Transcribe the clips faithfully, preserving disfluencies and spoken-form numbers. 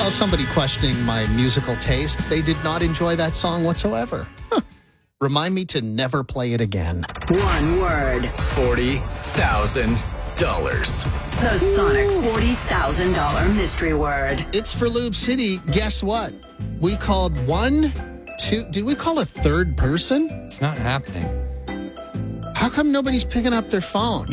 Well, somebody questioning my musical taste, they did not enjoy that song whatsoever. Huh. Remind me to never play it again. One word. forty thousand dollars. The Sonic forty thousand dollars mystery word. It's for Loop City. Guess what? We called one, two. Did we call a third person? It's not happening. How come nobody's picking up their phone?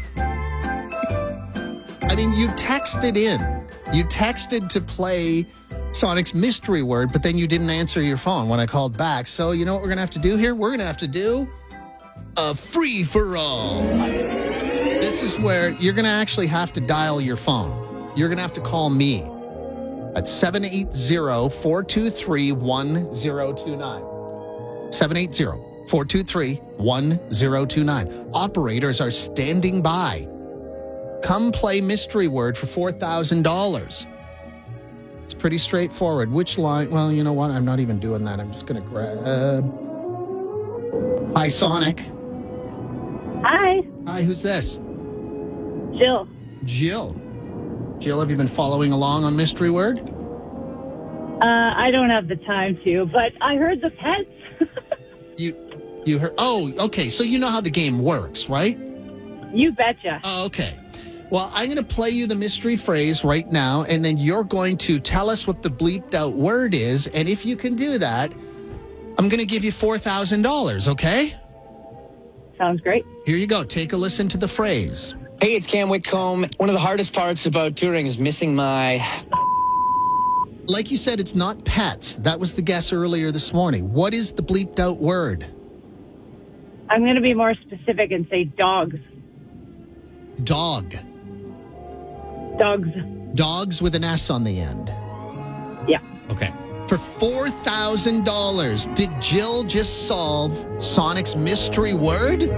I mean, you texted in. You texted to play Sonic's mystery word, but then you didn't answer your phone when I called back. So you know what we're going to have to do here? We're going to have to do a free-for-all. This is where you're going to actually have to dial your phone. You're going to have to call me at seven eight zero, four two three, one zero two nine. seven eight zero, four two three, one zero two nine. Operators are standing by. Come play mystery word for four thousand dollars. It's pretty straightforward. Which line? Well, you know what? I'm not even doing that. I'm just going to grab. Hi, Sonic. Hi, Hi, who's this? Jill. Jill. Jill, have you been following along on mystery word? Uh, I don't have the time to, but I heard the pets. You, you heard? Oh, okay. So you know how the game works, right? You betcha. Oh, okay. Well, I'm going to play you the mystery phrase right now, and then you're going to tell us what the bleeped out word is. And if you can do that, I'm going to give you four thousand dollars, okay? Sounds great. Here you go. Take a listen to the phrase. Hey, it's Cam Whitcomb. One of the hardest parts about touring is missing my... Like you said, it's not pets. That was the guess earlier this morning. What is the bleeped out word? I'm going to be more specific and say dogs. Dog. Dogs. Dogs with an S on the end. Yeah. Okay. For four thousand dollars, did Jill just solve Sonic's mystery word?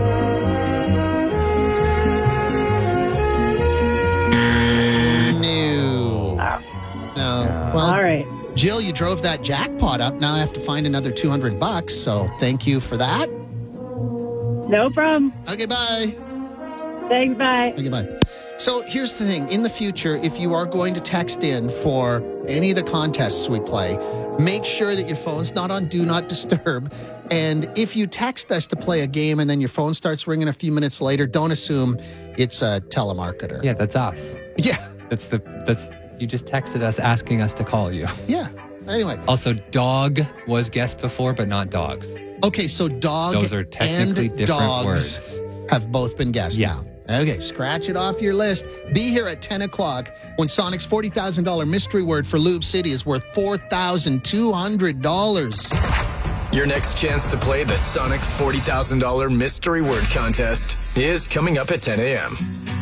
No. No. Well, All right. Jill, you drove that jackpot up. Now I have to find another two hundred bucks, so thank you for that. No problem. Okay, bye. Thanks, bye. Okay, bye. So here's the thing. In the future, if you are going to text in for any of the contests we play, make sure that your phone's not on Do Not Disturb. And if you text us to play a game and then your phone starts ringing a few minutes later, don't assume it's a telemarketer. Yeah, that's us. Yeah. That's the that's you just texted us asking us to call you. Yeah. Anyway. Also, dog was guessed before, but not dogs. Okay, so dog Those are technically and different dogs words. have both been guessed Yeah. now. Okay, scratch it off your list. Be here at ten o'clock when Sonic's forty thousand dollars mystery word for Loop City is worth four thousand two hundred dollars. Your next chance to play the Sonic forty thousand dollars mystery word contest is coming up at ten a.m.